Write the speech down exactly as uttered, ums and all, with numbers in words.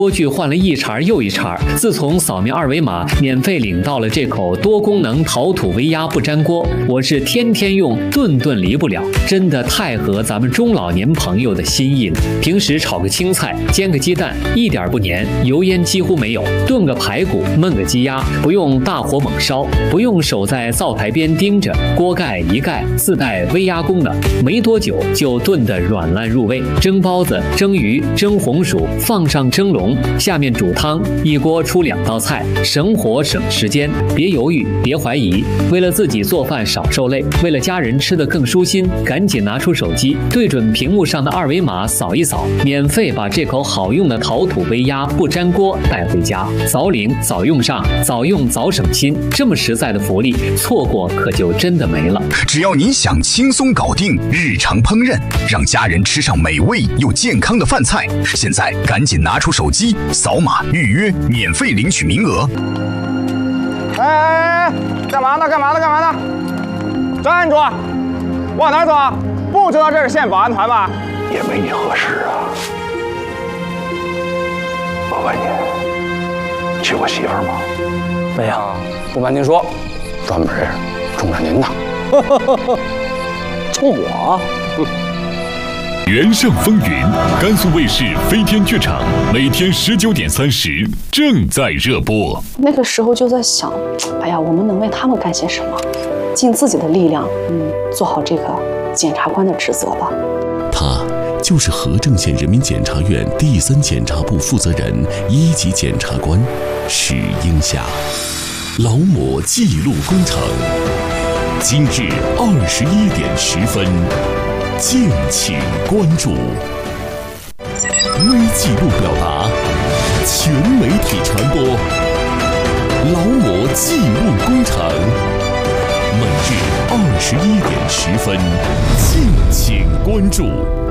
锅具换了一茬又一茬，自从扫描二维码免费领到了这口多功能陶土微压不粘锅，我是天天用，顿顿离不了，真的太合咱们中老年朋友的心意了。平时炒个青菜、煎个鸡蛋，一点不粘，油烟几乎没有；炖个排骨、焖个鸡鸭，不用大火猛烧，不用守在灶台边盯着，锅盖一盖，自带微压功能，没多久就炖得软烂入味。蒸包子、蒸鱼、蒸红薯，放上蒸笼。下面煮汤，一锅出两道菜，省火省时间。别犹豫，别怀疑，为了自己做饭少受累，为了家人吃得更舒心，赶紧拿出手机，对准屏幕上的二维码扫一扫，免费把这口好用的陶土微压不粘锅带回家。早领早用上，早用早省心，这么实在的福利，错过可就真的没了。 只要你想轻松搞定日常烹饪，让家人吃上美味又健康的饭菜，现在赶紧拿出手机扫码预约，免费领取名额。 哎哎哎，干嘛呢？干嘛呢？干嘛呢？站住！往哪走？不知道这是县保安团吧？ 也没你合适啊。我问你，娶过媳妇儿吗？ 没有，不瞒您说， 专门冲着您的。 冲我？哼。 原上风云，甘肃卫视飞天剧场每天十九点三十正在热播。 那个时候就在想，哎呀，我们能为他们干些什么？尽自己的力量，嗯，做好这个检察官的职责吧。 他就是和正县人民检察院第三检察部负责人、一级检察官史英霞。劳模记录工程，今日二十一点十分。敬请关注。微记录表达，全媒体传播。劳模记录工程，每日二十一点十分，敬请关注。